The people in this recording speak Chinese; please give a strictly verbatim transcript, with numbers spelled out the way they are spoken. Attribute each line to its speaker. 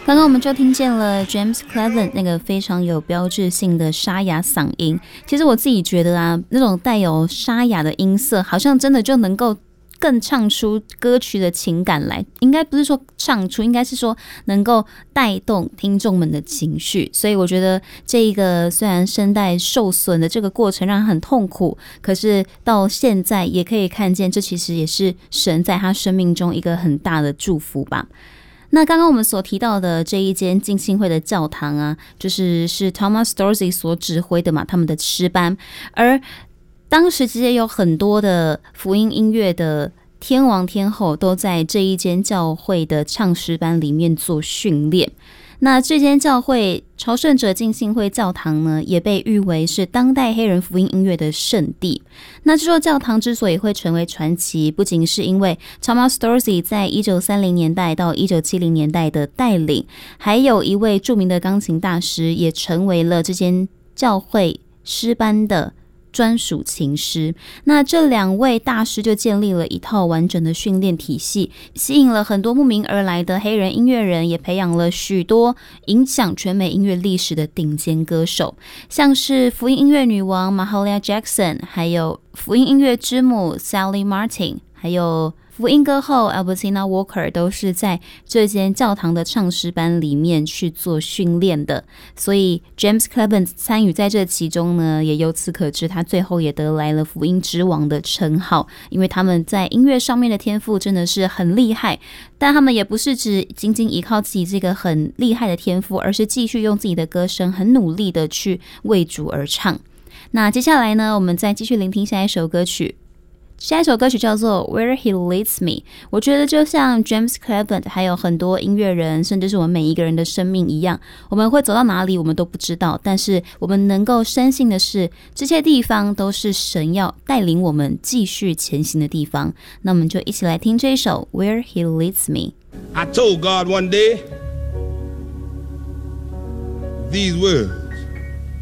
Speaker 1: 刚刚我们就听见了 James Cleveland 那个非常有标志性的沙哑嗓音。其实我自己觉得啊，那种带有沙哑的音色，好像真的就能够更唱出歌曲的情感来。应该不是说唱出，应该是说能够带动听众们的情绪。所以我觉得这一个虽然声带受损的这个过程让他很痛苦，可是到现在也可以看见，这其实也是神在他生命中一个很大的祝福吧。那刚刚我们所提到的这一间浸信会的教堂啊，就是是 Thomas Dorsey 所指挥的嘛，他们的诗班。而当时其实有很多的福音音乐的天王天后都在这一间教会的唱诗班里面做训练。那这间教会朝圣者浸信会教堂呢，也被誉为是当代黑人福音音乐的圣地。那这座教堂之所以会成为传奇，不仅是因为 Thomas Dorsey 在一九三零年代到一九七零年代的带领，还有一位著名的钢琴大师也成为了这间教会诗班的专属琴师。那这两位大师就建立了一套完整的训练体系，吸引了很多慕名而来的黑人音乐人，也培养了许多影响全美音乐历史的顶尖歌手，像是福音音乐女王 Mahalia Jackson， 还有福音音乐之母 Sally Martin， 还有福音歌后 Albertina Walker 都是在这间教堂的唱诗班里面去做训练的。所以 James Cleveland 参与在这其中呢，也由此可知他最后也得来了福音之王的称号，因为他们在音乐上面的天赋真的是很厉害。但他们也不是只仅仅依靠自己这个很厉害的天赋，而是继续用自己的歌声很努力的去为主而唱。那接下来呢，我们再继续聆听下一首歌曲。下一首歌曲叫做 Where He Leads Me。 我觉得就像 James Cleveland 还有很多音乐人，甚至是我们每一个人的生命一样，我们会走到哪里我们都不知道，但是我们能够深信的是，这些地方都是神要带领我们继续前行的地方。那我们就一起来听这一首 Where He Leads Me。
Speaker 2: I told God one day these words: